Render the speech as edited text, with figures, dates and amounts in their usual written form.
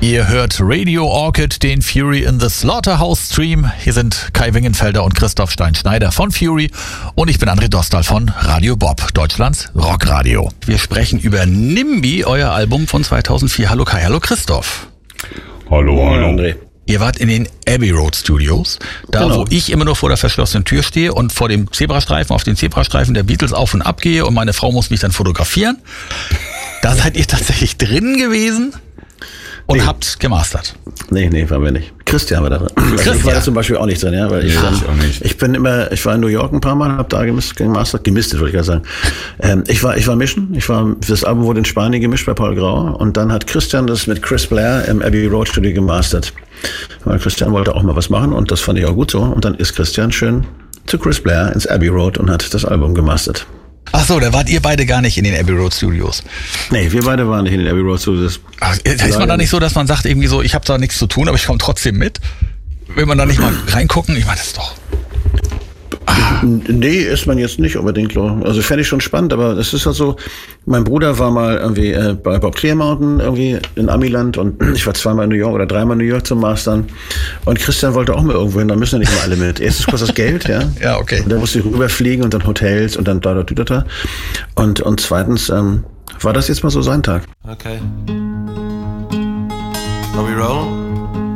Ihr hört Radio Orchid, den Fury in the Slaughterhouse Stream. Hier sind Kai Wingenfelder und Christoph Stein-Schneider von Fury und ich bin André Dostal von Radio Bob, Deutschlands Rockradio. Wir sprechen über NIMBY, euer Album von 2004. Hallo Kai, hallo Christoph. Hallo André. Ihr wart in den Abbey Road Studios, da Genau. wo ich immer nur vor der verschlossenen Tür stehe und vor dem Zebrastreifen, auf den Zebrastreifen der Beatles auf und ab gehe und meine Frau muss mich dann fotografieren. Da seid ihr tatsächlich drin gewesen und habt gemastert. Nee, waren wir nicht. Christian war da drin. Also ich war da zum Beispiel auch nicht drin, ja, weil ich war in New York ein paar Mal, hab da gemistet, wollte ich gerade sagen. Ich war mischen. Das Album wurde in Spanien gemischt bei Paul Grau und dann hat Christian das mit Chris Blair im Abbey Road Studio gemastert. Weil Christian wollte auch mal was machen und das fand ich auch gut so. Und dann ist Christian schön zu Chris Blair ins Abbey Road und hat das Album gemastert. Ach so, da wart ihr beide gar nicht in den Abbey Road Studios. Nee, wir beide waren nicht in den Abbey Road Studios. Ach, ist man da nicht so, dass man sagt irgendwie so, ich habe da nichts zu tun, aber ich komme trotzdem mit? Will man da nicht mal reingucken? Ich meine, das ist doch... Nee, ist man jetzt nicht unbedingt. Also fände ich schon spannend, aber es ist halt so, mein Bruder war mal irgendwie bei Bob Clear Mountain irgendwie in Amiland und ich war zweimal in New York oder dreimal in New York zum Mastern und Christian wollte auch mal irgendwo hin, da müssen ja nicht mal alle mit. Erstens kostet das Geld, ja. Ja, okay. Und dann musste ich rüberfliegen und dann Hotels und dann da. Und zweitens war das jetzt mal so sein Tag. Okay. Are we rolling?